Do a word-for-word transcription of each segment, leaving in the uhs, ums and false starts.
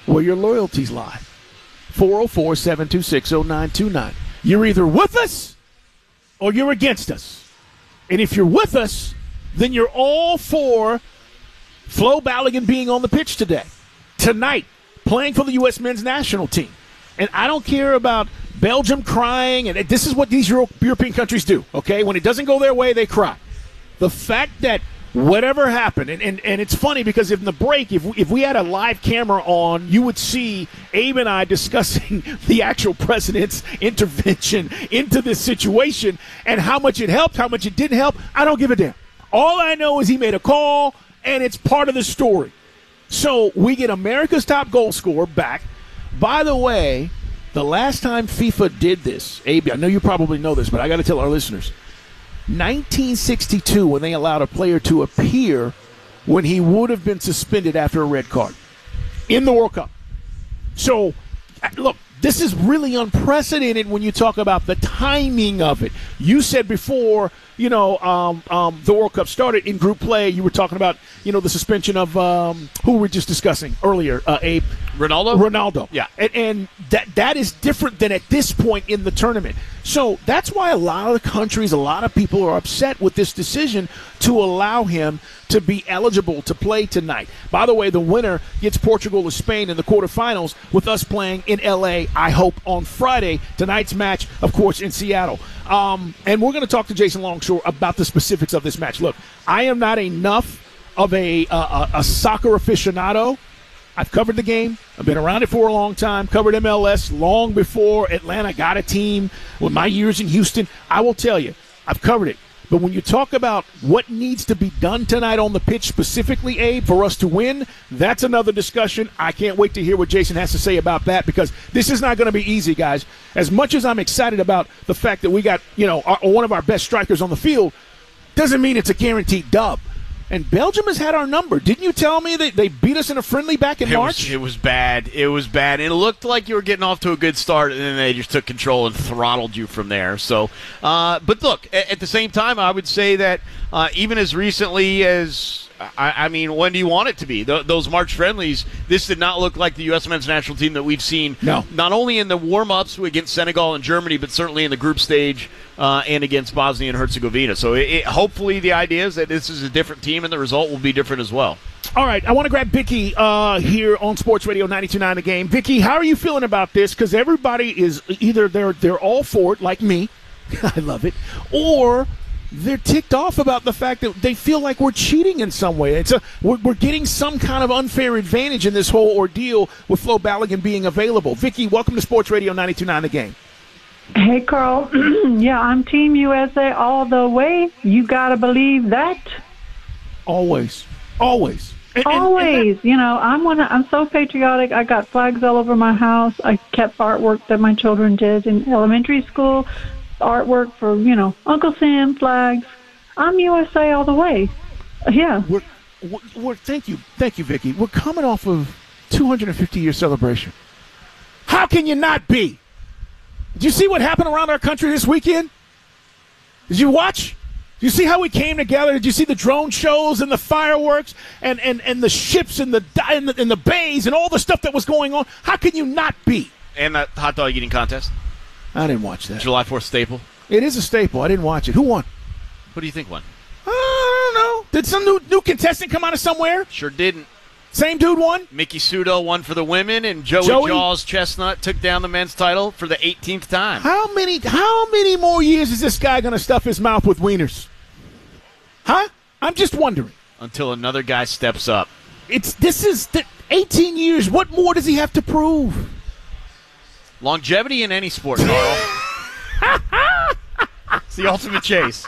where your loyalties lie. four oh four, seven two six, oh nine two nine. You're either with us or you're against us. And if you're with us, then you're all for Flo Balogun being on the pitch today, tonight, playing for the U S men's national team. And I don't care about Belgium crying, and this is what these Euro- European countries do, okay? When it doesn't go their way, they cry. The fact that whatever happened, and, and, and it's funny because in the break, if we, if we had a live camera on, you would see Abe and I discussing the actual president's intervention into this situation and how much it helped, how much it didn't help. I don't give a damn. All I know is he made a call, and it's part of the story. So we get America's top goal scorer back. By the way, the last time FIFA did this, Abe, I know you probably know this, but I got to tell our listeners, nineteen sixty-two, when they allowed a player to appear when he would have been suspended after a red card in the World Cup. So, look, this is really unprecedented when you talk about the timing of it. You said before, you know, um, um, the World Cup started in group play. You were talking about, you know, the suspension of um, who we were just discussing earlier, uh, Abe. Ronaldo? Ronaldo. Yeah. And, and that that is different than at this point in the tournament. So that's why a lot of the countries, a lot of people are upset with this decision to allow him to be eligible to play tonight. By the way, the winner gets Portugal or Spain in the quarterfinals, with us playing in L A, I hope, on Friday. Tonight's match, of course, in Seattle. Um, and we're going to talk to Jason Longshore about the specifics of this match. Look, I am not enough of a, uh, a, a soccer aficionado. I've covered the game. I've been around it for a long time, covered M L S long before Atlanta got a team. With my years in Houston, I will tell you, I've covered it. But when you talk about what needs to be done tonight on the pitch specifically, Abe, for us to win, that's another discussion. I can't wait to hear what Jason has to say about that, because this is not going to be easy, guys. As much as I'm excited about the fact that we got, you know, our, one of our best strikers on the field, doesn't mean it's a guaranteed dub. And Belgium has had our number. Didn't you tell me that they beat us in a friendly back in it March? Was, it was bad. It was bad. It looked like you were getting off to a good start, and then they just took control and throttled you from there. So, uh, but look, at, at the same time, I would say that uh, even as recently as, I, I mean, when do you want it to be? Th- those March friendlies, this did not look like the U S men's national team that we've seen, no. Not only in the warm-ups against Senegal and Germany, but certainly in the group stage uh, and against Bosnia and Herzegovina. So it, it, hopefully the idea is that this is a different team and the result will be different as well. All right, I want to grab Vicky uh, here on Sports Radio ninety-two point nine The Game. Vicky, how are you feeling about this? Because everybody is either they're they're all for it, like me, I love it, or they're ticked off about the fact that they feel like we're cheating in some way. It's a we're, we're getting some kind of unfair advantage in this whole ordeal with Flo Balogun being available. Vicky, welcome to Sports Radio ninety-two point nine The Game. Hey, Carl. Yeah, I'm Team U S A all the way. You got to believe that. Always. Always. And, Always. and, and that- you know, I'm one. I'm so patriotic. I got flags all over my house. I kept artwork that my children did in elementary school, artwork for, you know, Uncle Sam flags. I'm U S A all the way. Yeah. We're, we're, we're, thank you. Thank you, Vicky. We're coming off of two hundred fifty year celebration. How can you not be? Did you see what happened around our country this weekend? Did you watch? Did you see how we came together? Did you see the drone shows and the fireworks and, and, and the ships and the, and the and the bays and all the stuff that was going on? How can you not be? And that hot dog eating contest. I didn't watch that. July fourth staple. It is a staple. I didn't watch it. Who won? Who do you think won? I don't know. Did some new, new contestant come out of somewhere? Sure didn't. Same dude won? Mickey Sudo won for the women, and Joey, Joey Jaws Chestnut took down the men's title for the eighteenth time. How many How many more years is this guy going to stuff his mouth with wieners? Huh? I'm just wondering. Until another guy steps up. It's This is the eighteen years. What more does he have to prove? Longevity in any sport, Carl. It's the ultimate chase.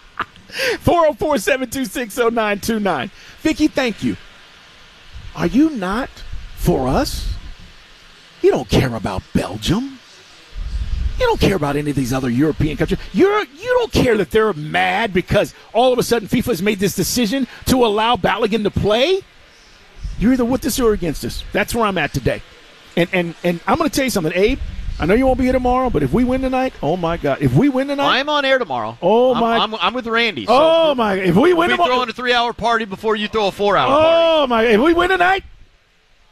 four oh four, seven two six, oh nine two nine. Vicky, thank you. Are you not for us? You don't care about Belgium. You don't care about any of these other European countries. You're, you don't care that they're mad because all of a sudden FIFA has made this decision to allow Balogun to play. You're either with us or against us. That's where I'm at today. And and, and I'm going to tell you something, Abe. I know you won't be here tomorrow, but if we win tonight, oh, my God. If we win tonight. I'm on air tomorrow. Oh, I'm, my. I'm, I'm with Randy. So oh, my. If we win we'll be tomorrow. throwing a three-hour party before you throw a four-hour oh, party. Oh, my. If we win tonight.